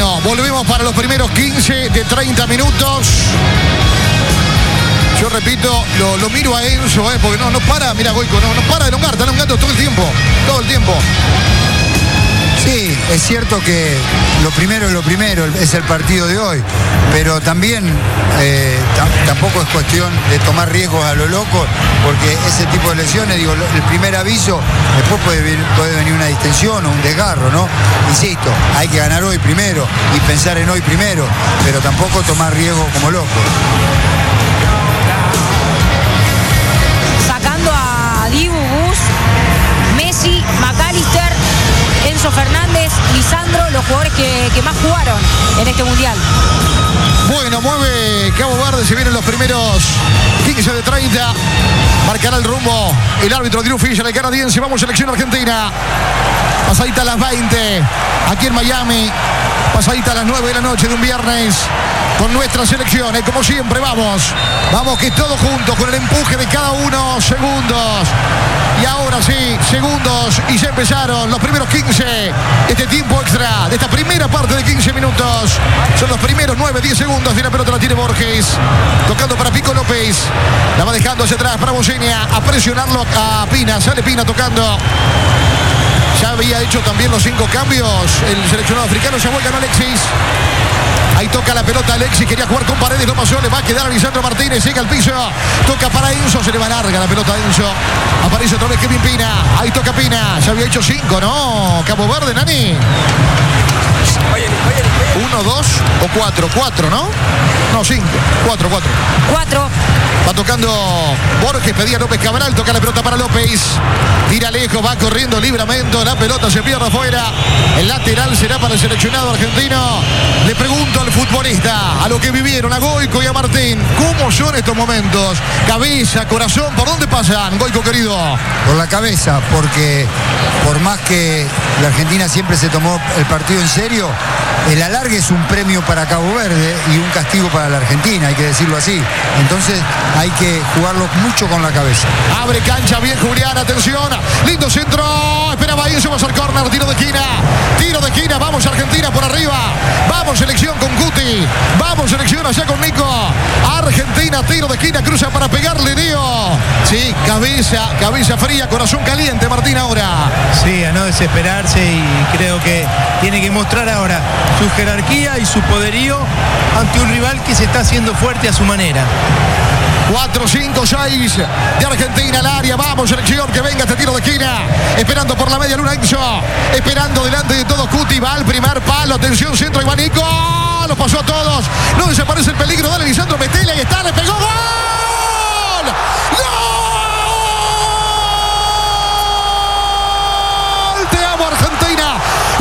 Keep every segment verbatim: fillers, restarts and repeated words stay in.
Bueno, volvemos para los primeros quince de treinta minutos. Yo repito, lo, lo miro a Enzo, eh, porque no, no para, mira Goico, no, no para de elongar, está elongando todo el tiempo, todo el tiempo. Sí, es cierto que lo primero es lo primero, es el partido de hoy, pero también eh, tampoco es cuestión de tomar riesgos a lo loco, porque ese tipo de lesiones, digo, el primer aviso, después puede, puede venir una distensión o un desgarro, ¿no? Insisto, hay que ganar hoy primero y pensar en hoy primero, pero tampoco tomar riesgos como loco. Sacando a Dibu, Gus, Messi, McAllister, Enzo Fernández, Lisandro, los jugadores que, que más jugaron en este mundial. Bueno, mueve Cabo Verde, se vienen los primeros quince de treinta. Marcará el rumbo el árbitro Drew Fisher, el canadiense. Vamos, selección argentina. Pasadita a las veinte, aquí en Miami. Pasadita a las nueve de la noche de un viernes. Con nuestra selección, eh, como siempre, vamos. Vamos que todos juntos, con el empuje de cada uno, segundos. Y ahora sí, segundos, y ya empezaron los primeros quince de este tiempo extra, de esta primera parte de quince minutos. Son los primeros nueve, diez segundos de la pelota, la tiene Borges. Tocando para Pico López. La va dejando hacia atrás para Boseña, a presionarlo a Pina. Sale Pina tocando. Ya había hecho también los cinco cambios el seleccionado africano. Ya vuelve Alexis. Ahí toca la pelota Alexis, quería jugar con Paredes, no pasó, le va a quedar a Lisandro Martínez, llega al piso, toca para Enzo, se le va larga la pelota a Enzo, aparece otra vez Kevin Pina, ahí toca Pina, ya había hecho cinco, ¿no? Cabo Verde, Nani. Uno, dos o cuatro, cuatro, ¿no? No, cinco, cuatro, cuatro. Cuatro. Va tocando Borges, pedía López Cabral, toca la pelota para López. Tira lejos, va corriendo Libramento, la pelota se pierde afuera. El lateral será para el seleccionado argentino. Le pregunto al futbolista, a lo que vivieron, a Goico y a Martín, ¿cómo son estos momentos? Cabeza, corazón, ¿por dónde pasan, Goico querido? Por la cabeza, porque por más que la Argentina siempre se tomó el partido en serio, el alargue es un premio para Cabo Verde y un castigo para la Argentina, hay que decirlo así. Entonces hay que jugarlo mucho con la cabeza. Abre cancha, bien Julián, atención, lindo centro, esperaba ahí, va a ser córner, tiro de esquina, tiro de esquina, vamos Argentina por arriba, vamos selección con Guti, vamos selección allá con Nico, Argentina, tiro de esquina, cruza para pegarle, Dio. Sí, cabeza, cabeza fría, corazón caliente, Martín ahora. Sí, a no desesperarse, y creo que tiene que mostrar ahora su jerarquía y su poderío ante un rival que se está haciendo fuerte a su manera. cuatro, cinco, seis de Argentina al área. Vamos, selección, que venga este tiro de esquina. Esperando por la media luna Enzo. Esperando delante de todos Cuti. Va al primer palo. Atención, centro, Ivanico. Los pasó a todos. No desaparece el peligro. Dale, Lisandro, metele. Ahí está, le pegó. ¡Gol! ¡Gol! ¡Te amo, Argentina!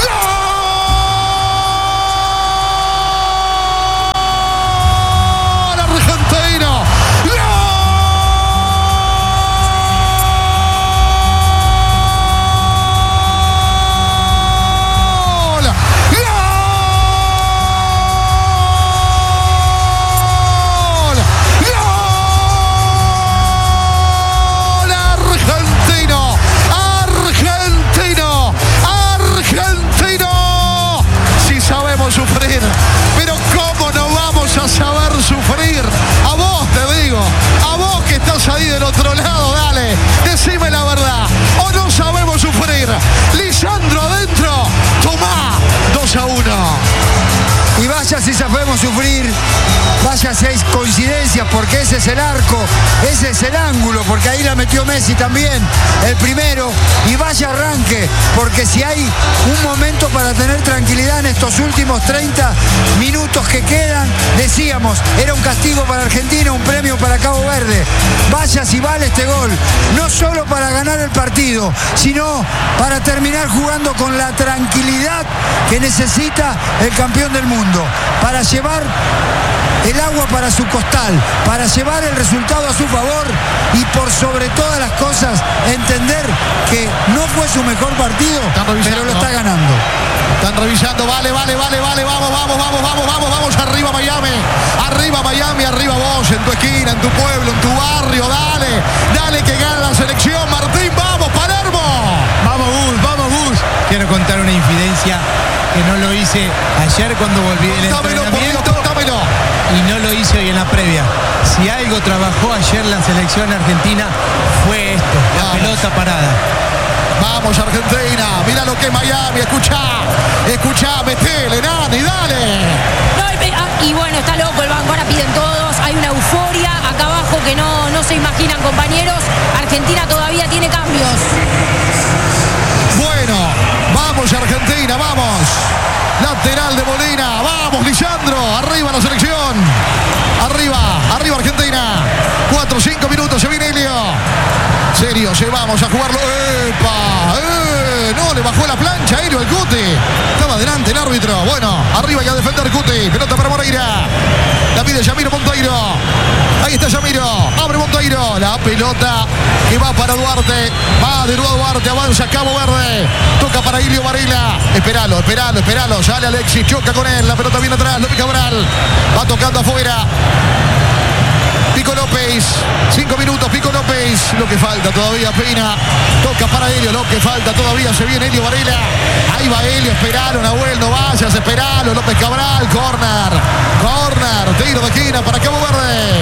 Sufrir, pero cómo no vamos a saber sufrir. A vos te digo, a vos que estás ahí del otro lado, dale, decime la verdad, o no sabemos sufrir. Lisandro adentro, tomá, dos a uno. Y vaya si sabemos sufrir, vaya si hay coincidencias, porque ese es el arco, ese es el ángulo, porque ahí la metió Messi también, el primero, y vaya arranque, porque si hay un momento para tener tranquilidad en estos últimos treinta minutos que quedan, decíamos, era un castigo para Argentina, un premio para Cabo Verde. Vaya si vale este gol, no solo para ganar el partido, sino para terminar jugando con la tranquilidad que necesita el campeón del mundo, para llevar el agua para su costal, para llevar el resultado a su favor y por sobre todas las cosas entender que no fue su mejor partido, pero lo está ganando. Están revisando, vale, vale, vale, vale, vamos, vamos, vamos, vamos, vamos, vamos, arriba Miami, arriba Miami, arriba vos, en tu esquina, en tu pueblo, en tu barrio, dale, dale que gana la selección, Martín, vamos, Palermo. Vamos Gus, vamos Gus. Quiero contar una infidencia que no lo hice ayer cuando volví del Contámelo, por Dios, entrenamiento contámelo. y no lo hice hoy en la previa. Si algo trabajó ayer la selección argentina fue esto, la Vamos. pelota parada. Vamos Argentina, mira lo que es Miami, escuchá, escuchá, metele, Nani, dale. No, y, ah, y bueno, está loco el banco, ahora piden todos, hay una euforia acá abajo que no, no se imaginan, compañeros. Argentina todavía tiene cambios. Bueno, vamos Argentina, vamos. Lateral de Molina, vamos Lisandro, arriba la selección. Arriba, arriba Argentina. Cuatro, cinco minutos, se viene Helio. Serio, se vamos a jugarlo. ¡Epa! ¡Eh! No, le bajó la plancha Helio al Cuti. Estaba adelante el árbitro. Bueno, arriba y a defender Cuti. Pelota para Moreira. La pide Yamiro Monteiro. Ahí está Yamiro. Abre Monteiro. La pelota que va para Duarte. Va de nuevo Duarte. Avanza Cabo Verde. Toca para Ilio Varela. Esperalo, esperalo, esperalo. Sale Alexis. Choca con él. La pelota viene atrás. López Cabral. Va tocando afuera. Pico López, cinco minutos, Pico López, lo que falta todavía, Pina, toca para Helio, lo que falta todavía, se viene Helio Varela, ahí va Helio, esperalo, Nahuel, no vayas, esperalo, López Cabral, corner, corner, tiro de esquina para Cabo Verde.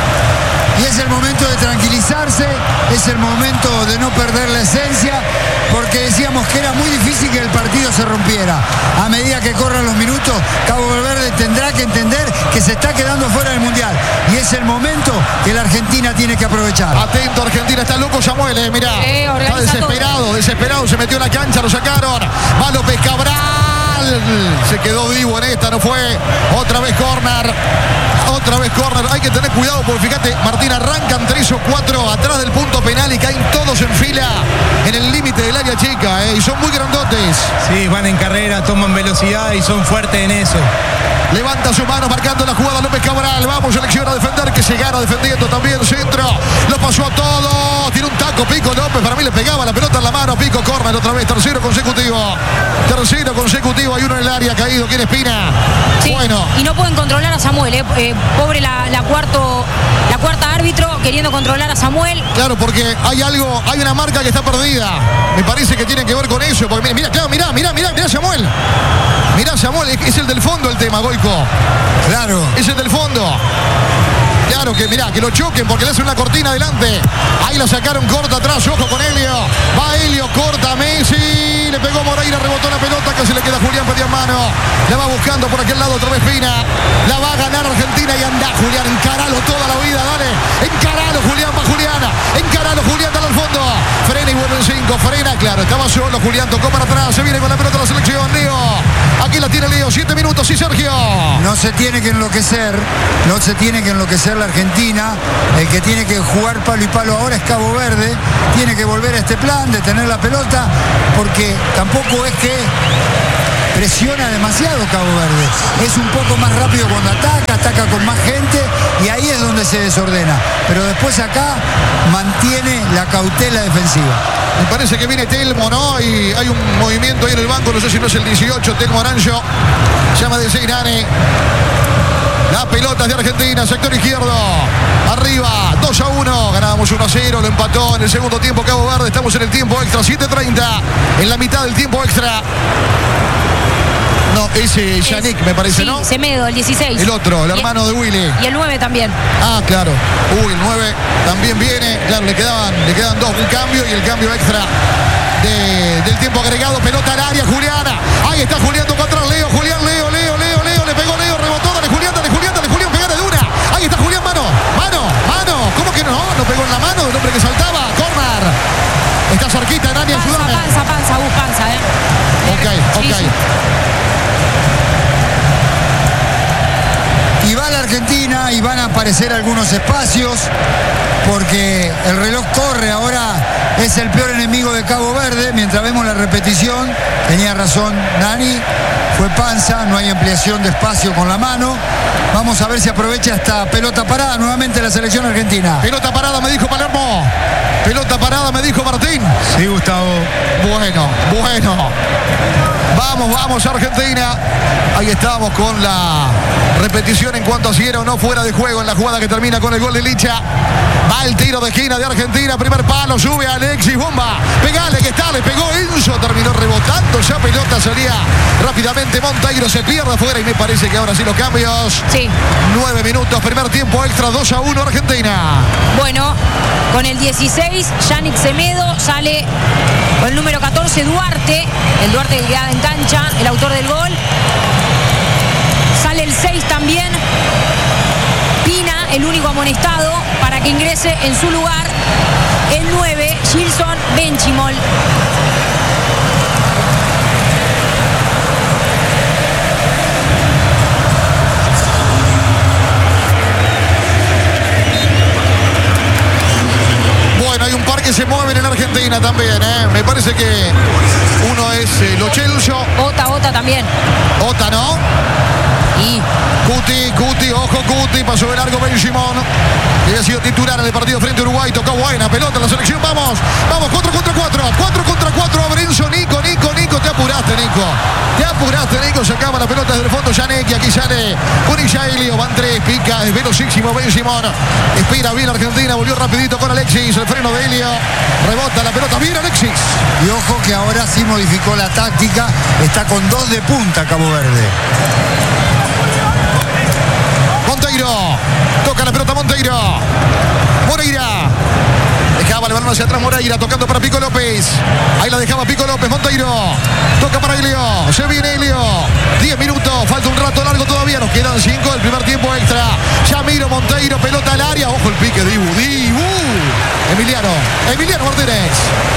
Y es el momento de tranquilizarse, es el momento de no perder la esencia, porque decíamos que era muy difícil que el partido se rompiera. A medida que corran los minutos, Cabo Verde tendrá que entender que se está quedando fuera del Mundial. Y es el momento que la Argentina tiene que aprovechar. Atento Argentina, está loco Samuel, eh, mirá. Eh, está desesperado, todo. desesperado, se metió en la cancha, lo sacaron. Va López Cabral. Se quedó vivo en esta, no fue. Otra vez corner. Otra vez corner. Hay que tener cuidado porque fíjate, Martín, arrancan tres o cuatro atrás del punto penal y caen todos en fila en el límite del área chica, eh, y son muy grandotes. Sí, van en carrera, toman velocidad y son fuertes en eso. Levanta su mano marcando la jugada López Cabral. Vamos, selección a defender, que se gana defendiendo también. Centro, lo pasó a todo. Tiene un taco Pico López. Para mí le pegaba la pelota en la mano. Pico corner otra vez. Tercero consecutivo. Tercero consecutivo. Hay uno en el área caído. ¿Quién es Pina? Sí, bueno. Y no pueden controlar a Samuel. Eh. Eh, pobre la, la, cuarto, la cuarta árbitro queriendo controlar a Samuel. Claro, porque hay algo, hay una marca que está perdida. Me parece que tiene que ver con eso. Porque mira, claro, mira, mira, mira, mira Samuel. Mirá Samuel, es, es el del fondo el tema, Goico. Claro. Es el del fondo. Claro que mirá, que lo choquen porque le hace una cortina adelante. Ahí la sacaron corta atrás, ojo con Helio. Va Helio, corta Messi. Le pegó Moreira, rebotó la pelota, que se le queda Julián pedía mano. La va buscando por aquel lado otra vez Pina. La va a ganar Argentina y anda Julián, encaralo toda la vida, dale. Encaralo Julián, va Julián. Encaralo Julián, dale al fondo. Frena y vuelve en cinco, frena, claro, estaba solo Julián, tocó para atrás, se viene con la pelota la selección, Leo. Aquí la tiene Leo, siete minutos y Sergio. No se tiene que enloquecer, no se tiene que enloquecer la Argentina. El que tiene que jugar palo y palo ahora es Cabo Verde. Tiene que volver a este plan de tener la pelota, porque tampoco es que presiona demasiado Cabo Verde. Es un poco más rápido cuando ataca, ataca con más gente y ahí es donde se desordena. Pero después acá mantiene la cautela defensiva. Me parece que viene Telmo, ¿no? Y hay un movimiento ahí en el banco, no sé si no es el dieciocho, Telmo Aranjo. Llama de Seinane. La pelota es de Argentina, sector izquierdo. Arriba, dos a uno. Ganábamos uno a cero, lo empató en el segundo tiempo Cabo Verde. Estamos en el tiempo extra, siete treinta. En la mitad del tiempo extra. No, ese Yannick me parece, sí, ¿no? Semedo, el dieciséis. El otro, el y hermano de Willy. Y el nueve también. Ah, claro. Uy, el nueve también viene. Claro, le quedaban, le quedan dos, un cambio y el cambio extra de, del tiempo agregado. Pelota al área, Juliana. Ahí está Julián, tocó atrás Leo, Julián, Leo, Leo, Leo, Leo. Le pegó Leo, rebotó, dale Julián, dale Julián, dale Julián, pegale de una. Ahí está Julián, mano, mano, mano. ¿Cómo que no? No pegó en la mano del hombre que saltaba. Corner. Está cerquita, Nani, Panza, ayúdame. panza, panza, Gus, panza, ¿eh? Ok, Sí, ok. sí. Y va la Argentina y van a aparecer algunos espacios porque el reloj corre. Ahora es el peor enemigo de Cabo Verde. Mientras vemos la repetición, tenía razón Nani, fue panza, no hay ampliación de espacio con la mano. Vamos a ver si aprovecha esta pelota parada nuevamente la selección argentina. Pelota parada, me dijo Palermo. Pelota parada, me dijo Martín. Sí, Gustavo. Bueno, bueno. Vamos, vamos Argentina. Ahí estamos con la repetición en cuanto a si era o no fuera de juego en la jugada que termina con el gol de Licha. Va el tiro de esquina de Argentina. Primer palo, sube Alexis, bomba. Pegale, que está, le pegó Enzo. Terminó rebotando. Ya pelota salía rápidamente finalmente Monteiro se pierde afuera y me parece que ahora sí los cambios. Sí. Nueve minutos, primer tiempo extra, dos a uno Argentina. Bueno, con el dieciséis, Yannick Semedo, sale con el número catorce, Duarte, el Duarte que queda en cancha, el autor del gol. Sale el seis también, Pina, el único amonestado, para que ingrese en su lugar el nueve, Gilson Benchimol. Que se mueven en Argentina también, ¿eh? Me parece que uno es eh, Lo Celso. Ota, Ota también. Ota, ¿no? Y Cuti, Cuti, ojo Cuti, pasó de largo Ben Simón, que había sido titular en el partido frente a Uruguay, tocó buena pelota en la selección, vamos, vamos, cuatro contra cuatro, cuatro contra cuatro, Abrenzo, Nico, Nico, Nico, te apuraste, Nico, te apuraste, Nico, sacaba la pelota desde el fondo, Yannick, y aquí sale Punilla Helio, van tres, pica, es velocísimo Ben Simón, espera bien Argentina, volvió rapidito con Alexis, el freno de Helio, rebota la pelota, bien Alexis. Y ojo que ahora sí modificó la táctica, está con dos de punta Cabo Verde. Monteiro, toca la pelota Monteiro, Moreira, dejaba el balón hacia atrás Moreira, tocando para Pico López, ahí la dejaba Pico López, Monteiro, toca para Helio, se viene Helio, diez minutos, falta un rato largo todavía, nos quedan cinco del primer tiempo extra, Yamiro Monteiro, pelota al área, ojo el pique, Dibu, Dibu, Emiliano, Emiliano Martínez.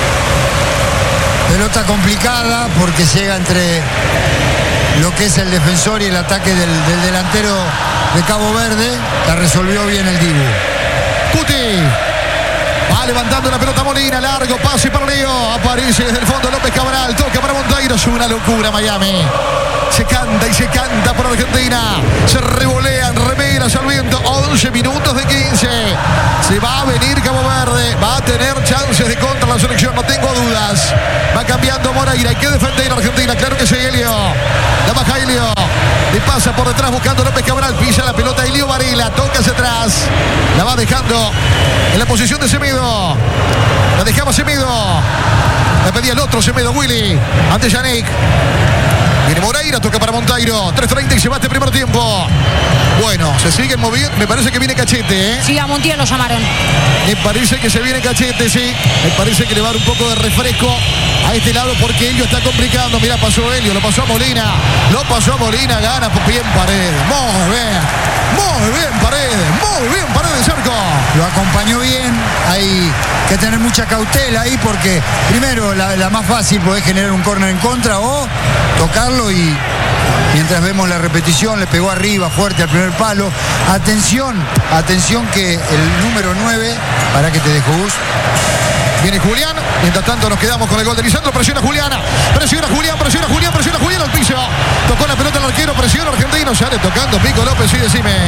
Pelota complicada porque llega entre lo que es el defensor y el ataque del, del delantero de Cabo Verde. La resolvió bien el Dibu. Cuti va levantando la pelota Molina, largo pase para Leo, aparece desde el fondo López Cabral, toca para Monteiro, es una locura Miami, se canta y se canta por Argentina, se revolean remeras al viento, once minutos de quince, se va a venir Cabo Verde, va a tener chances de contra la selección, no tengo dudas, va cambiando Moreira, hay que defender a Argentina, claro que sí, Helio, la baja Helio, le pasa por detrás buscando López Cabral, pisa la pelota Helio Varela, toca hacia atrás, la va dejando en la posición de Semedo, la dejaba Semedo, la pedía el otro Semedo, Willy, ante Yannick. Viene Moreira, toca para Monteiro, tres treinta y se va este primer tiempo. Bueno, se siguen moviendo, me parece que viene Cachete, ¿eh? Sí, a Montiel lo llamaron. Me parece que se viene Cachete, sí. Me parece que le va a dar un poco de refresco a este lado porque Helio está complicando. Mirá, pasó Helio, lo pasó a Molina, lo pasó a Molina, gana bien Paredes. Muy bien, muy bien Paredes, muy bien Paredes, Cerco. Lo acompañó bien, hay que tener mucha cautela ahí porque primero la, la más fácil podés generar un córner en contra o tocarlo y mientras vemos la repetición le pegó arriba fuerte al primer palo. Atención, atención que el número nueve, para que te dejo Gus. Viene Julián, mientras tanto nos quedamos con el gol de Lisandro, presiona Juliana, presiona Julián, presiona Julián, presiona Julián al piso, tocó la pelota al arquero, presiona Argentino, sale tocando Pico López y decime.